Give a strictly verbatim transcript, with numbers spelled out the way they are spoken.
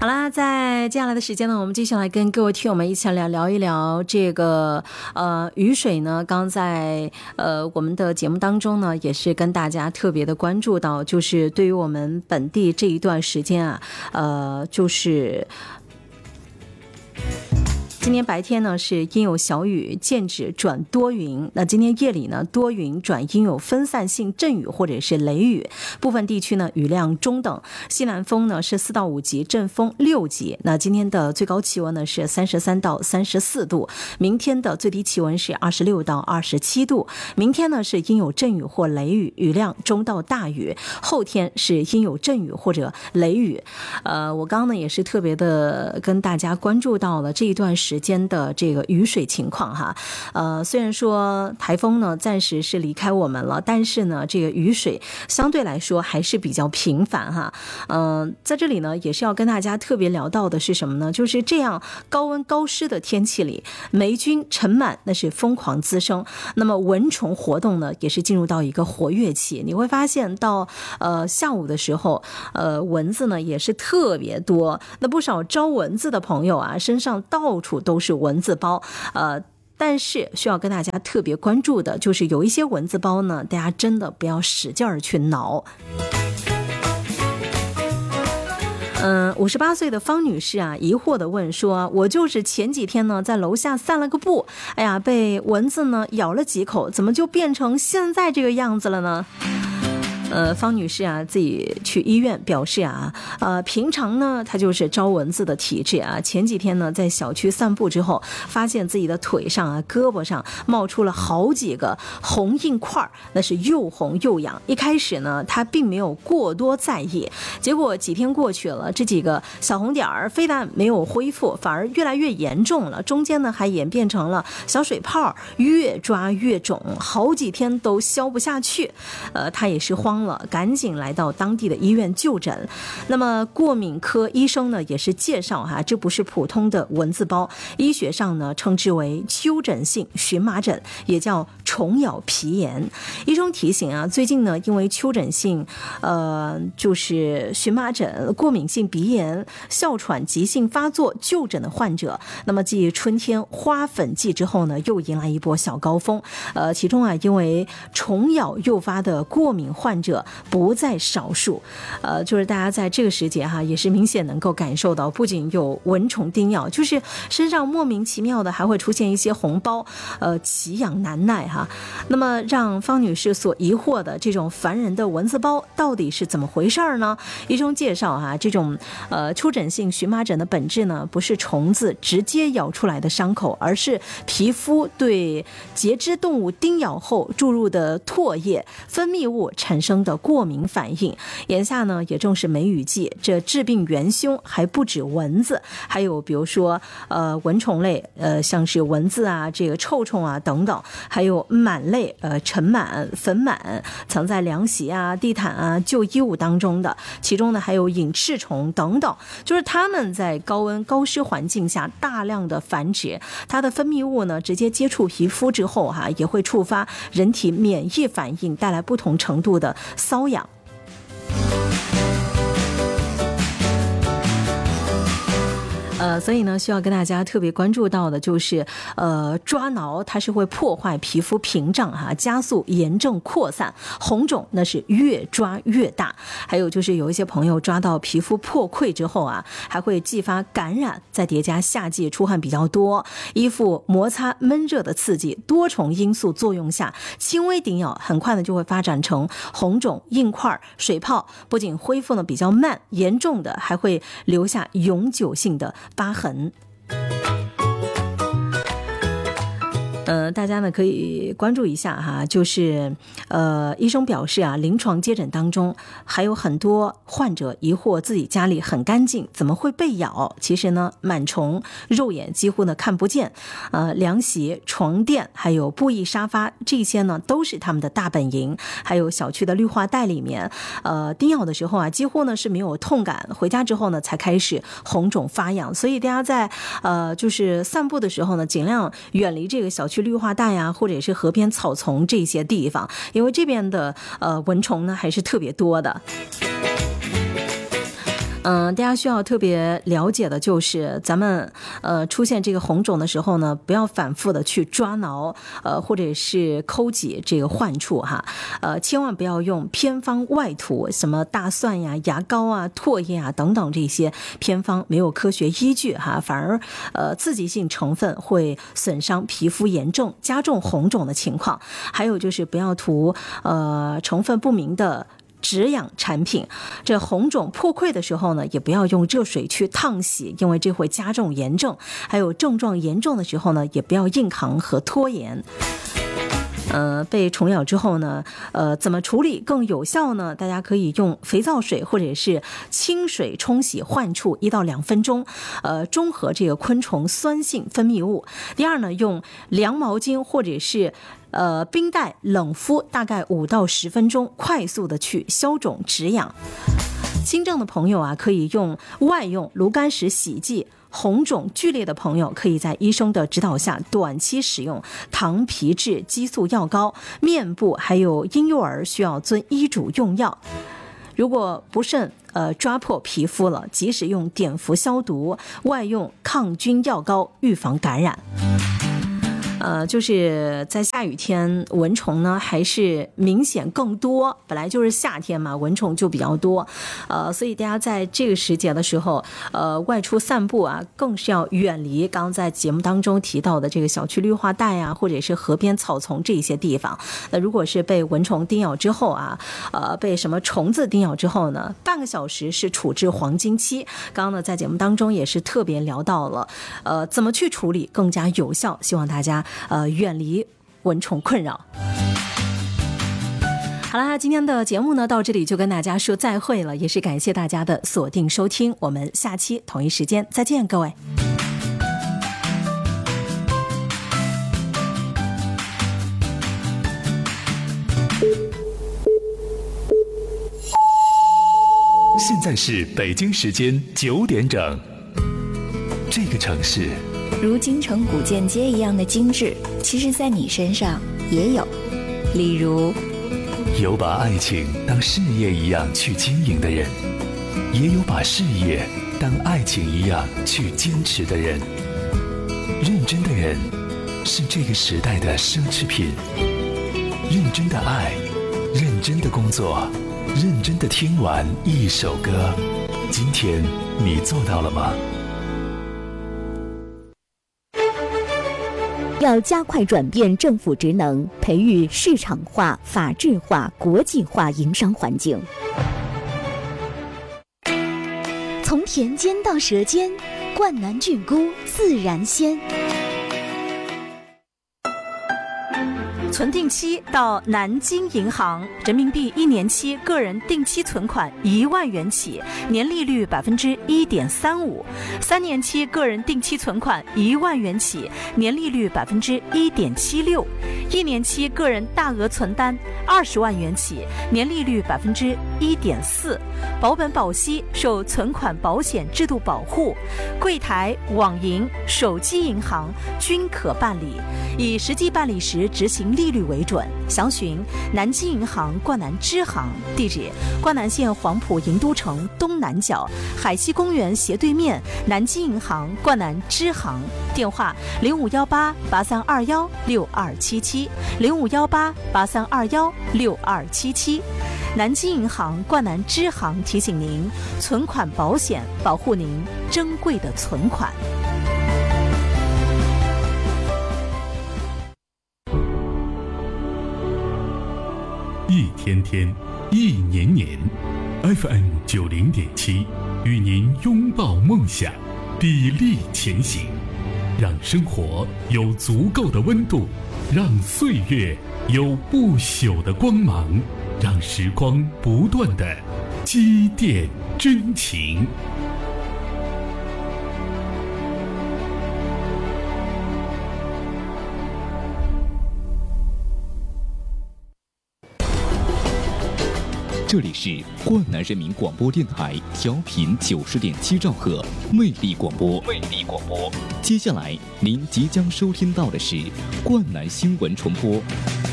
好啦，在接下来的时间呢，我们继续来跟各位听友们一起来聊一聊这个呃雨水呢。刚在呃我们的节目当中呢，也是跟大家特别的关注到，就是对于我们本地这一段时间啊，呃就是今天白天呢是阴有小雨，间指转多云。那今天夜里呢多云转阴有分散性阵雨或者是雷雨，部分地区呢雨量中等，西南风呢是四到五级，阵风六级。那今天的最高气温呢是三十三到三十四度，明天的最低气温是二十六到二十七度。明天呢是阴有阵雨或雷雨，雨量中到大雨。后天是阴有阵雨或者雷雨。呃，我刚刚呢也是特别的跟大家关注到了这一段时间时间的这个雨水情况哈，呃，虽然说台风呢暂时是离开我们了，但是呢，这个雨水相对来说还是比较频繁哈。嗯、呃，在这里呢，也是要跟大家特别聊到的是什么呢？就是这样高温高湿的天气里，霉菌尘螨那是疯狂滋生，那么蚊虫活动呢也是进入到一个活跃期。你会发现到呃下午的时候，呃蚊子呢也是特别多，那不少招蚊子的朋友啊，身上到处都是蚊子包，呃，但是需要跟大家特别关注的就是有一些蚊子包呢，大家真的不要使劲儿去挠。嗯，五十八岁的方女士啊，疑惑地问说：“我就是前几天呢，在楼下散了个步，哎呀，被蚊子呢咬了几口，怎么就变成现在这个样子了呢？”呃，方女士啊，自己去医院表示啊，呃，平常呢，她就是招蚊子的体质啊。前几天呢，在小区散步之后，发现自己的腿上啊、胳膊上冒出了好几个红印块，那是又红又痒。一开始呢，她并没有过多在意，结果几天过去了，这几个小红点儿非但没有恢复，反而越来越严重了。中间呢，还演变成了小水泡，越抓越肿，好几天都消不下去。呃，她也是慌了，赶紧来到当地的医院就诊。那么过敏科医生呢也是介绍哈，这不是普通的蚊子包，医学上呢称之为丘疹性荨麻疹，也叫虫咬皮炎。医生提醒啊，最近呢因为丘疹性呃就是荨麻疹、过敏性鼻炎、哮喘急性发作就诊的患者，那么继春天花粉季之后呢，又迎来一波小高峰。呃，其中啊因为虫咬诱发的过敏患者不在少数，呃，就是大家在这个时节哈，也是明显能够感受到，不仅有蚊虫叮咬，就是身上莫名其妙的还会出现一些红包，呃，奇痒难耐哈。那么让方女士所疑惑的这种烦人的蚊子包到底是怎么回事呢？医生介绍哈，这种呃丘疹性荨麻疹的本质呢，不是虫子直接咬出来的伤口，而是皮肤对节肢动物叮咬后注入的唾液分泌物产生的过敏反应。眼下呢也正是梅雨季，这致病元凶还不止蚊子，还有比如说呃蚊虫类，呃像是蚊子啊、这个臭虫啊等等，还有螨类，呃尘螨、粉螨藏在凉席啊、地毯啊、旧衣物当中的，其中呢还有隐翅虫等等，就是它们在高温高湿环境下大量的繁殖，它的分泌物呢直接接触皮肤之后哈、啊，也会触发人体免疫反应，带来不同程度的瘙痒。呃，所以呢，需要跟大家特别关注到的就是，呃，抓挠它是会破坏皮肤屏障哈，加速炎症扩散，红肿那是越抓越大。还有就是有一些朋友抓到皮肤破溃之后啊，还会继发感染，再叠加夏季出汗比较多，衣服摩擦闷热的刺激，多重因素作用下，轻微叮咬很快呢就会发展成红肿、硬块、水泡，不仅恢复呢比较慢，严重的还会留下永久性的疤痕。呃，大家呢可以关注一下哈，就是呃，医生表示啊，临床接诊当中还有很多患者疑惑自己家里很干净，怎么会被咬？其实呢，螨虫肉眼几乎呢看不见，呃，凉席、床垫还有布艺沙发这些呢都是他们的大本营，还有小区的绿化带里面，呃，叮咬的时候啊，几乎呢是没有痛感，回家之后呢才开始红肿发痒，所以大家在呃就是散步的时候呢，尽量远离这个小区绿化带呀，或者是河边草丛这些地方，因为这边的呃蚊虫呢还是特别多的。 嗯、呃，大家需要特别了解的就是，咱们呃出现这个红肿的时候呢，不要反复的去抓挠，呃，或者是抠挤这个患处哈，呃，千万不要用偏方外涂，什么大蒜呀、牙膏啊、唾液啊等等这些偏方没有科学依据哈，反而呃刺激性成分会损伤皮肤炎症，加重红肿的情况。还有就是不要涂呃成分不明的止痒产品，这红肿破溃的时候呢，也不要用热水去烫洗，因为这会加重炎症。还有症状严重的时候呢，也不要硬扛和拖延。呃，被虫咬之后呢，呃，怎么处理更有效呢？大家可以用肥皂水或者是清水冲洗患处一到两分钟，呃，中和这个昆虫酸性分泌物。第二呢，用凉毛巾或者是呃冰袋冷敷大概五到十分钟，快速的去消肿止痒。新症的朋友啊，可以用外用炉甘石洗剂。红肿剧烈的朋友可以在医生的指导下短期使用糖皮质激素药膏，面部还有婴幼儿需要遵医嘱用药。如果不慎呃抓破皮肤了，及时用碘伏消毒，外用抗菌药膏预防感染。呃，就是在下雨天，蚊虫呢还是明显更多。本来就是夏天嘛，蚊虫就比较多，呃，所以大家在这个时节的时候，呃，外出散步啊，更是要远离刚刚在节目当中提到的这个小区绿化带啊，或者是河边草丛这些地方。那如果是被蚊虫叮咬之后啊，呃，被什么虫子叮咬之后呢，半个小时是处置黄金期。刚刚呢，在节目当中也是特别聊到了，呃，怎么去处理更加有效，希望大家。呃，远离蚊虫困扰。好啦，今天的节目呢，到这里就跟大家说再会了，也是感谢大家的锁定收听，我们下期同一时间再见，各位。 现在是北京时间九点整，这个城市如京城古建街一样的精致，其实在你身上也有。例如， 有把爱情当事业一样去经营的人，也有把事业当爱情一样去坚持的人。认真的人是这个时代的奢侈品。认真的爱，认真的工作，认真的听完一首歌。今天你做到了吗？ 要加快转变政府职能，培育市场化、法治化、国际化营商环境。从田间到舌尖，冠南菌菇自然鲜。 存定期到南京银行，人民币一年期个人定期存款一万元起，年利率百分之一点三五；三年期个人定期存款一万元起，年利率百分之一点七六；一年期个人大额存单二十万元起，年利率百分之一点四。保本保息，受存款保险制度保护，柜台、网银、手机银行均可办理，以实际办理时执行利率为准。详询南京银行冠南支行，地址冠南县黄埔营都城东南角海西公园斜对面南京银行冠南支行，电话零五幺八八三二幺六二七七零五幺八八三二幺六二七七。南京银行冠南支行提醒您，存款保险保护您珍贵的存款。 一天天，一年年 ，F M 九零点七，与您拥抱梦想，砥砺前行，让生活有足够的温度，让岁月有不朽的光芒，让时光不断的积淀真情。 这里是冠南人民广播电台调频九十点七兆赫魅力广播。魅力广播。接下来您即将收听到的是冠南新闻重播。